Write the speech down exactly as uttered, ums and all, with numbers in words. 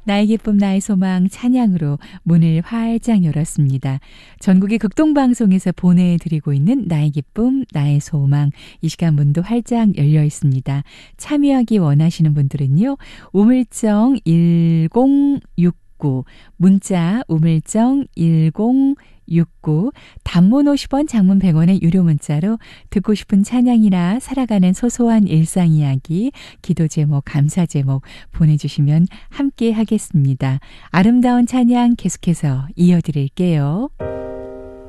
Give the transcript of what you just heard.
나의 기쁨 나의 소망 찬양으로 문을 활짝 열었습니다. 전국의 극동방송에서 보내드리고 있는 나의 기쁨 나의 소망, 이 시간 문도 활짝 열려 있습니다. 참여하기 원하시는 분들은요, 우물정 일공육구, 문자 우물정 일공육구, 단문 오십 원, 장문 백 원의 유료 문자로 듣고 싶은 찬양이나 살아가는 소소한 일상 이야기, 기도 제목, 감사 제목 보내주시면 함께 하겠습니다. 아름다운 찬양 계속해서 이어드릴게요.